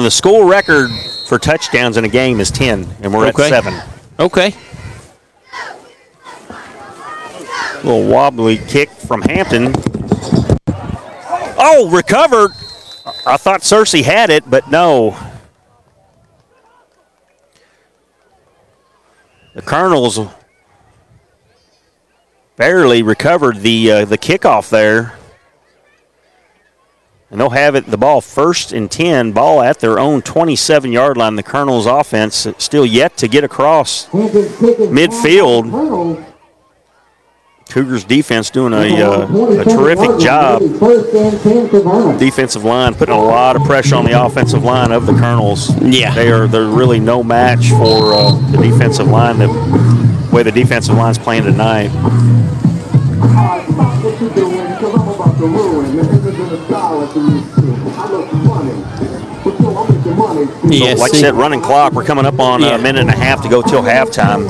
the school record for touchdowns in a game is 10, and we're at 7. Okay. A little wobbly kick from Hampton. Oh, recovered. I thought Searcy had it, but no. The Colonels barely recovered the kickoff there. And they'll have the ball 1st and 10, ball at their own 27-yard line. The Colonels offense still yet to get across midfield. Cougars defense doing a terrific job. Defensive line putting a lot of pressure on the offensive line of the Colonels. Yeah. They're really no match for the defensive line, the way the defensive line's playing tonight. Yeah, so, like I said, running clock. We're coming up on a minute and a half to go till halftime.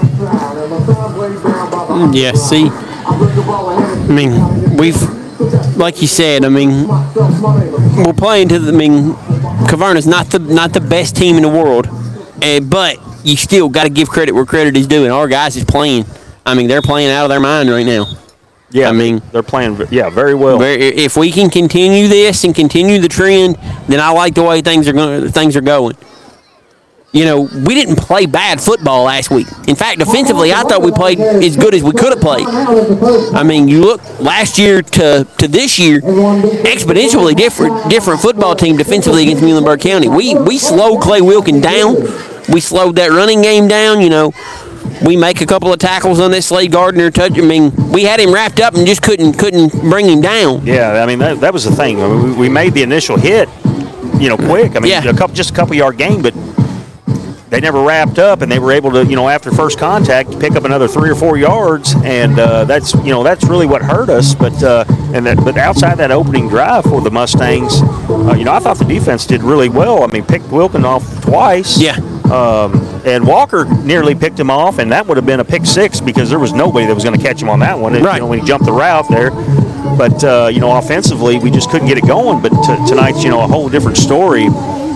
Yeah, see, I mean, like you said, I mean, we're playing to the, I mean, Caverna's not the best team in the world, but you still got to give credit where credit is due, and our guys is playing. I mean, they're playing out of their mind right now. Yeah, I mean, they're playing, very well. If we can continue this and continue the trend, then I like the way things are going. You know, we didn't play bad football last week. In fact, defensively, I thought we played as good as we could have played. I mean, you look last year to this year, exponentially different football team defensively against Muhlenberg County. We slowed Clay Wilkin down. We slowed that running game down, you know. We make a couple of tackles on that Slade Gardner touch. I mean, we had him wrapped up and just couldn't bring him down. Yeah, I mean, that was the thing. I mean, we made the initial hit, you know, quick. I mean, just a couple yard gain, but they never wrapped up, and they were able to, you know, after first contact, pick up another 3 or 4 yards, and that's really what hurt us. But outside that opening drive for the Mustangs, you know, I thought the defense did really well. I mean, picked Wilkin off twice. Yeah. And Walker nearly picked him off, and that would have been a pick 6 because there was nobody that was going to catch him on that one. Right. You know, when he jumped the route there. But you know, offensively, we just couldn't get it going. But tonight's, you know, a whole different story.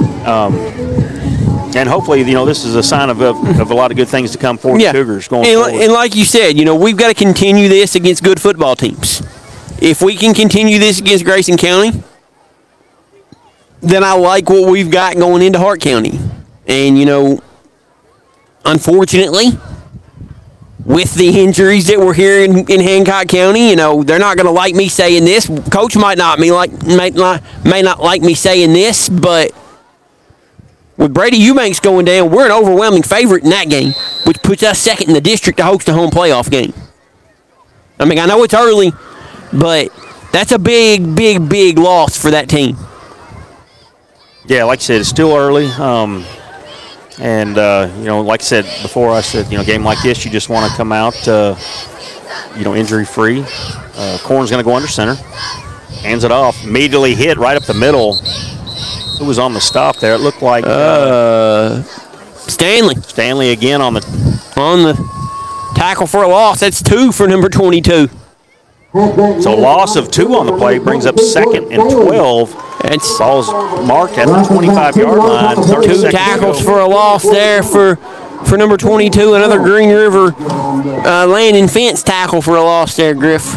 And hopefully, you know, this is a sign of a lot of good things to come for the Cougars going forward. And like you said, you know, we've got to continue this against good football teams. If we can continue this against Grayson County, then I like what we've got going into Hart County. And, you know, unfortunately, with the injuries that we're hearing in Hancock County, you know, they're not going to like me saying this. Coach may not like me saying this, but with Brady Eubanks going down, we're an overwhelming favorite in that game, which puts us second in the district to host a home playoff game. I mean, I know it's early, but that's a big, big, big loss for that team. Yeah, like I said, it's still early. And, you know, like I said before, I said, you know, a game like this, you just want to come out, you know, injury-free. Corn's going to go under center. Hands it off. Immediately hit right up the middle. Who was on the stop there? It looked like Stanley. Stanley again on the tackle for a loss. That's 2 for number 22. So loss of 2 on the play brings up 2nd and 12. Ball's marked at the 25-yard line. 2 tackles for a loss there for number 22. Another Green River Landon Fence tackle for a loss there, Griff.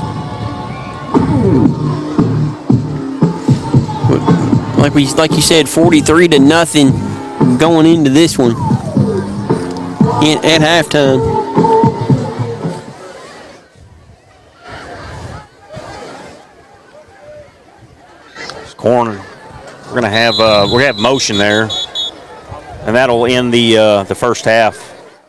Like you said, 43-0 going into this one at halftime. Corner. We're gonna have motion there, and that'll end the first half.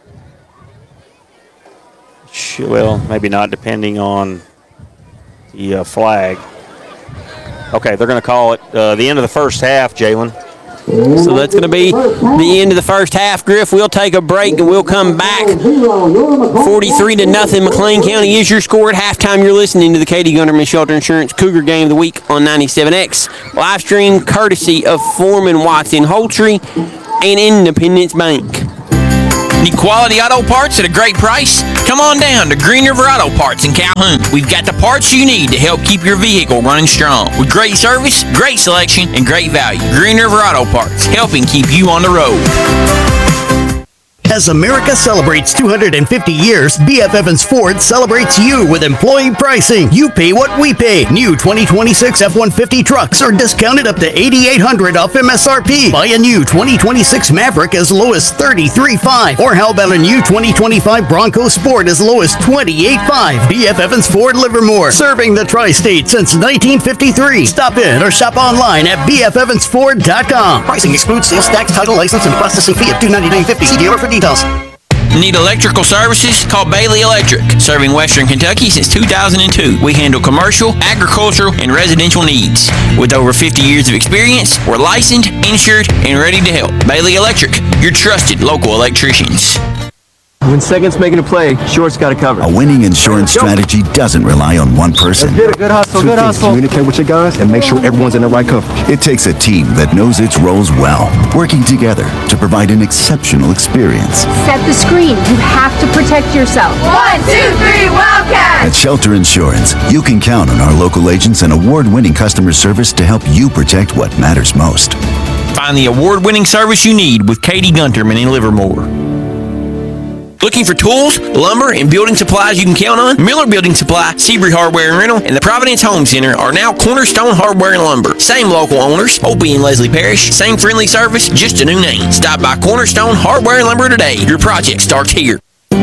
Well, maybe not, depending on the flag. Okay, they're gonna call it the end of the first half, Jalen. So that's going to be the end of the first half, Griff. We'll take a break and we'll come back. 43-0. McLean County is your score at halftime. You're listening to the Katie Gunderman Shelter Insurance Cougar Game of the Week on 97X. Live stream courtesy of Foreman Watson Holtry and Independence Bank. Need quality auto parts at a great price? Come on down to Green River Auto Parts in Calhoun. We've got the parts you need to help keep your vehicle running strong. With great service, great selection, and great value. Green River Auto Parts, helping keep you on the road. As America celebrates 250 years, B.F. Evans Ford celebrates you with employee pricing. You pay what we pay. New 2026 F-150 trucks are discounted up to $8,800 off MSRP. Buy a new 2026 Maverick as low as $33,500. Or how about a new 2025 Bronco Sport as low as $28,500. B.F. Evans Ford Livermore, serving the tri-state since 1953. Stop in or shop online at bfevansford.com. Pricing excludes sales tax, title, license, and processing fee of $299.50. See dealer for details. Need electrical services? Call Bailey Electric. Serving Western Kentucky since 2002. We handle commercial, agricultural, and residential needs. With over 50 years of experience, we're licensed, insured, and ready to help. Bailey Electric, your trusted local electricians. When Second's making a play, Short's got it covered. A winning insurance strategy doesn't rely on one person. Good hustle, good hustle. Communicate with your guys and make sure everyone's in the right coverage. It takes a team that knows its roles well, working together to provide an exceptional experience. Set the screen. You have to protect yourself. 1, 2, 3, Wildcat! At Shelter Insurance, you can count on our local agents and award-winning customer service to help you protect what matters most. Find the award-winning service you need with Katie Gunterman in Livermore. Looking for tools, lumber, and building supplies you can count on? Miller Building Supply, Seabury Hardware and Rental, and the Providence Home Center are now Cornerstone Hardware and Lumber. Same local owners, Opie and Leslie Parrish, same friendly service, just a new name. Stop by Cornerstone Hardware and Lumber today. Your project starts here.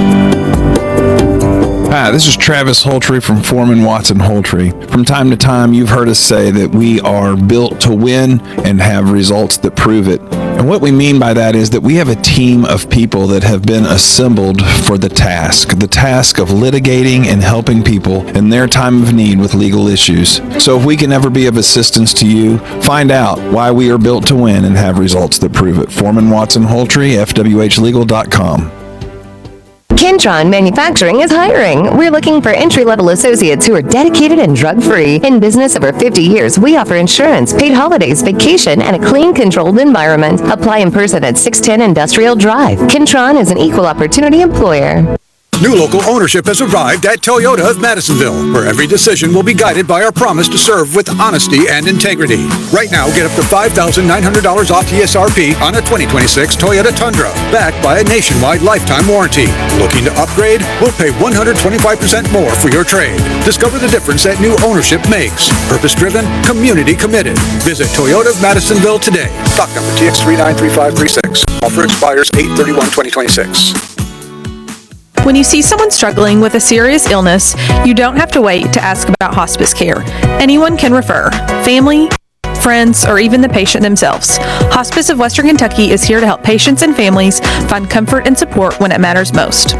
Hi, this is Travis Holtree from Foreman Watson Holtree. From time to time, you've heard us say that we are built to win and have results that prove it. And what we mean by that is that we have a team of people that have been assembled for the task of litigating and helping people in their time of need with legal issues. So if we can ever be of assistance to you, find out why we are built to win and have results that prove it. Foreman Watson Holtree, FWHlegal.com. Kentron Manufacturing is hiring. We're looking for entry-level associates who are dedicated and drug-free. In business over 50 years, we offer insurance, paid holidays, vacation, and a clean, controlled environment. Apply in person at 610 Industrial Drive. Kentron is an equal opportunity employer. New local ownership has arrived at Toyota of Madisonville, where every decision will be guided by our promise to serve with honesty and integrity. Right now, get up to $5,900 off TSRP on a 2026 Toyota Tundra, backed by a nationwide lifetime warranty. Looking to upgrade? We'll pay 125% more for your trade. Discover the difference that new ownership makes. Purpose-driven, community-committed. Visit Toyota of Madisonville today. Stock number TX393536. Offer expires 8/31/2026. When you see someone struggling with a serious illness, you don't have to wait to ask about hospice care. Anyone can refer. Family, friends, or even the patient themselves. Hospice of Western Kentucky is here to help patients and families find comfort and support when it matters most.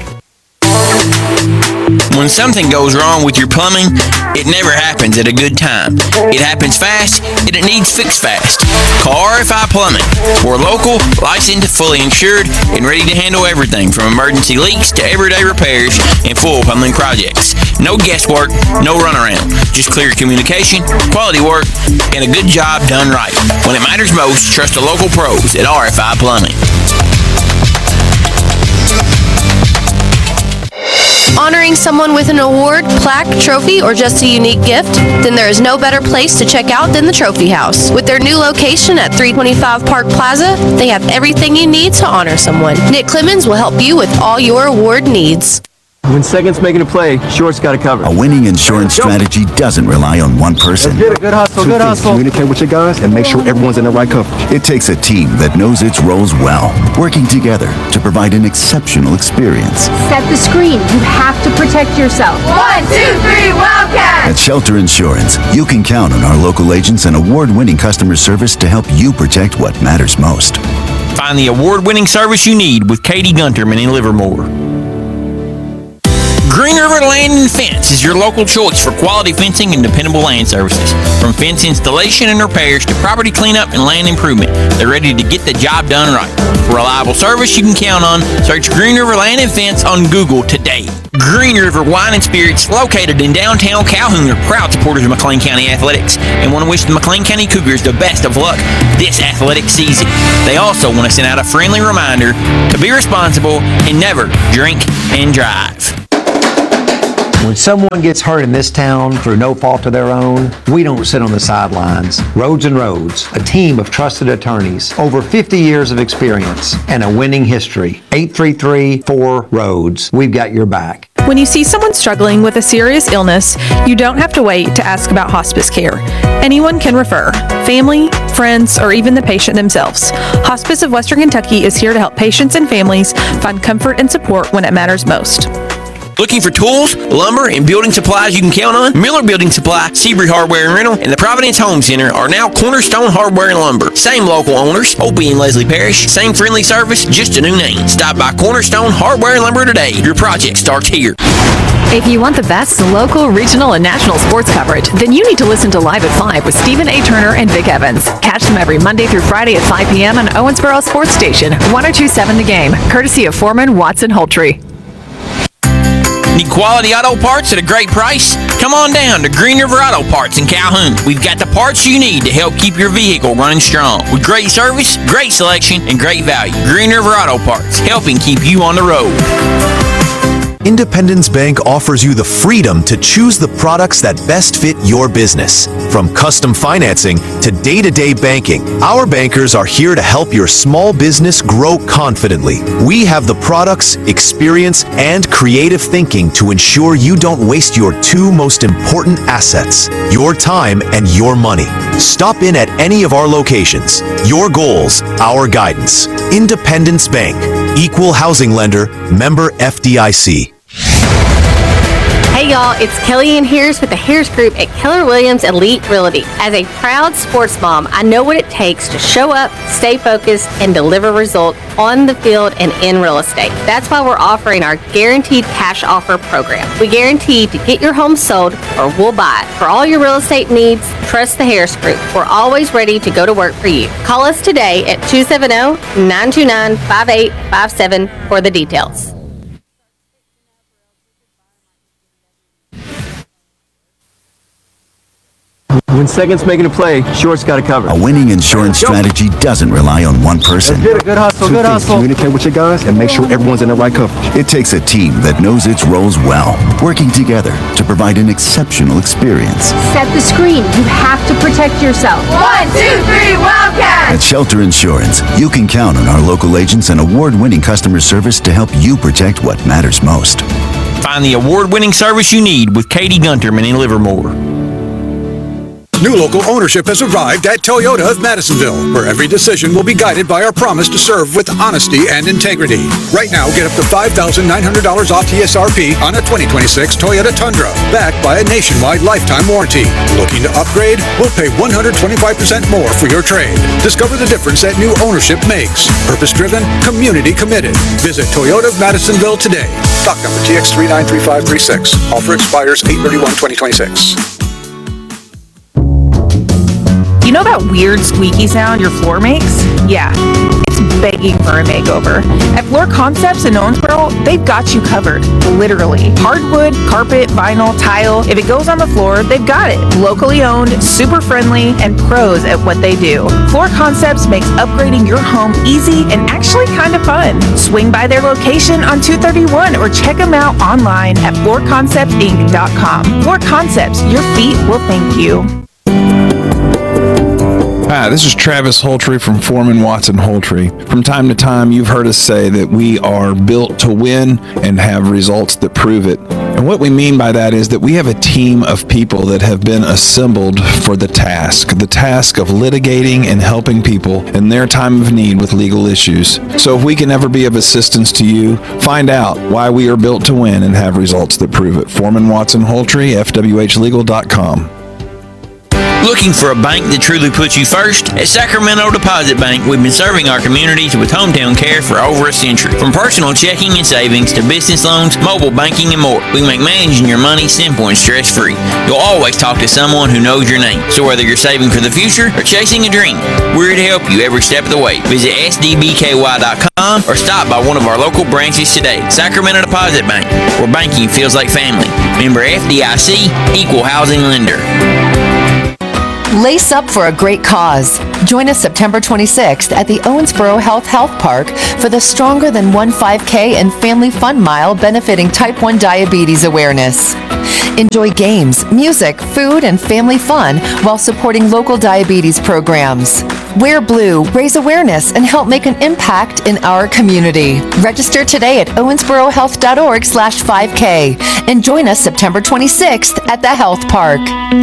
When something goes wrong with your plumbing, it never happens at a good time. It happens fast, and it needs fixed fast. Call RFI Plumbing. We're local, licensed, fully insured, and ready to handle everything from emergency leaks to everyday repairs and full plumbing projects. No guesswork, no runaround. Just clear communication, quality work, and a good job done right. When it matters most, trust the local pros at RFI Plumbing. Honoring someone with an award, plaque, trophy, or just a unique gift? Then there is no better place to check out than the Trophy House. With their new location at 325 Park Plaza, they have everything you need to honor someone. Nick Clemens will help you with all your award needs. When Second's making a play, Short's got it covered. A winning insurance strategy doesn't rely on one person. Good hustle, good hustle. Communicate with your guys and make sure everyone's in the right coverage. It takes a team that knows its roles well, working together to provide an exceptional experience. Set the screen. You have to protect yourself. 1, 2, 3, Wildcat! At Shelter Insurance, you can count on our local agents and award-winning customer service to help you protect what matters most. Find the award-winning service you need with Katie Gunterman in Livermore. Green River Land and Fence is your local choice for quality fencing and dependable land services. From fence installation and repairs to property cleanup and land improvement, they're ready to get the job done right. For reliable service you can count on, search Green River Land and Fence on Google today. Green River Wine and Spirits, located in downtown Calhoun, are proud supporters of McLean County Athletics and want to wish the McLean County Cougars the best of luck this athletic season. They also want to send out a friendly reminder to be responsible and never drink and drive. When someone gets hurt in this town through no fault of their own, we don't sit on the sidelines. Roads and Roads, a team of trusted attorneys, over 50 years of experience, and a winning history. 833-4-ROADS. We've got your back. When you see someone struggling with a serious illness, you don't have to wait to ask about hospice care. Anyone can refer. Family, friends, or even the patient themselves. Hospice of Western Kentucky is here to help patients and families find comfort and support when it matters most. Looking for tools, lumber, and building supplies you can count on? Miller Building Supply, Seabury Hardware and Rental, and the Providence Home Center are now Cornerstone Hardware and Lumber. Same local owners, Opie and Leslie Parrish. Same friendly service, just a new name. Stop by Cornerstone Hardware and Lumber today. Your project starts here. If you want the best local, regional, and national sports coverage, then you need to listen to Live at 5 with Stephen A. Turner and Vic Evans. Catch them every Monday through Friday at 5 p.m. on Owensboro Sports Station, 1027 The Game, courtesy of Foreman, Watson, Holtree. Need quality auto parts at a great price? Come on down to Green River Auto Parts in Calhoun. We've got the parts you need to help keep your vehicle running strong. With great service, great selection, and great value. Green River Auto Parts, helping keep you on the road. Independence Bank offers you the freedom to choose the products that best fit your business. From custom financing to day-to-day banking, our bankers are here to help your small business grow confidently. We have the products, experience, and creative thinking to ensure you don't waste your two most important assets, your time and your money. Stop in at any of our locations. Your goals, our guidance. Independence Bank. Equal housing lender, member FDIC. Hey y'all, it's Kellyanne Harris with the Harris Group at Keller Williams Elite Realty. As a proud sports mom, I know what it takes to show up, stay focused, and deliver results on the field and in real estate. That's why we're offering our Guaranteed Cash Offer program. We guarantee to get your home sold or we'll buy it. For all your real estate needs, trust the Harris Group. We're always ready to go to work for you. Call us today at 270-929-5857 for the details. When seconds making a play, short's got to cover. A winning insurance strategy doesn't rely on one person. Good hustle, good hustle. Communicate with your guys and make sure everyone's in the right coverage. It takes a team that knows its roles well, working together to provide an exceptional experience. Set the screen. You have to protect yourself. 1, 2, 3, Wildcat! At Shelter Insurance, you can count on our local agents and award-winning customer service to help you protect what matters most. Find the award-winning service you need with Katie Gunterman in Livermore. New local ownership has arrived at Toyota of Madisonville, where every decision will be guided by our promise to serve with honesty and integrity. Right now, get up to $5,900 off TSRP on a 2026 Toyota Tundra, backed by a nationwide lifetime warranty. Looking to upgrade? We'll pay 125% more for your trade. Discover the difference that new ownership makes. Purpose-driven, community-committed. Visit Toyota of Madisonville today. Stock number TX393536. Offer expires 8/31/2026. You know that weird squeaky sound your floor makes? Yeah, it's begging for a makeover. At Floor Concepts in Owensboro, they've got you covered, literally. Hardwood, carpet, vinyl, tile, if it goes on the floor, they've got it. Locally owned, super friendly, and pros at what they do. Floor Concepts makes upgrading your home easy and actually kind of fun. Swing by their location on 231 or check them out online at floorconceptinc.com. Floor Concepts, your feet will thank you. Hi, this is Travis Holtree from Foreman, Watson, Holtree. From time to time, you've heard us say that we are built to win and have results that prove it. And what we mean by that is that we have a team of people that have been assembled for the task of litigating and helping people in their time of need with legal issues. So if we can ever be of assistance to you, find out why we are built to win and have results that prove it. Foreman, Watson, Holtree, FWHlegal.com. Looking for a bank that truly puts you first? At Sacramento Deposit Bank, we've been serving our communities with hometown care for over a century. From personal checking and savings to business loans, mobile banking, and more, we make managing your money simple and stress-free. You'll always talk to someone who knows your name. So whether you're saving for the future or chasing a dream, we're here to help you every step of the way. Visit sdbky.com or stop by one of our local branches today. Sacramento Deposit Bank, where banking feels like family. Member FDIC, Equal Housing Lender. Lace up for a great cause. Join us September 26th at the Owensboro Health Park for the Stronger Than 1 5K and Family Fun Mile benefiting Type 1 diabetes awareness. Enjoy games, music, food, and family fun while supporting local diabetes programs. Wear blue, raise awareness, and help make an impact in our community. Register today at owensborohealth.org/5K and join us September 26th at the Health Park.